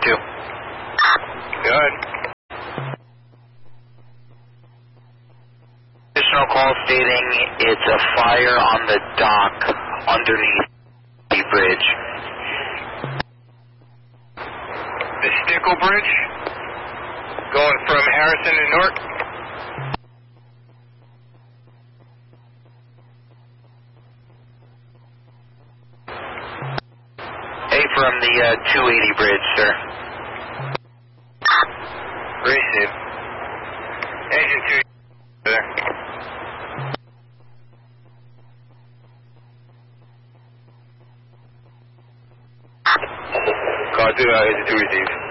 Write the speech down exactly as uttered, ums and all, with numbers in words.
two. Good. Additional call stating it's a fire on the dock underneath the bridge. The Stickle Bridge, going from Harrison to Newark. Hey, from the uh, two eighty bridge, sir. Receive. Engine two there. Call two, uh, engine two received.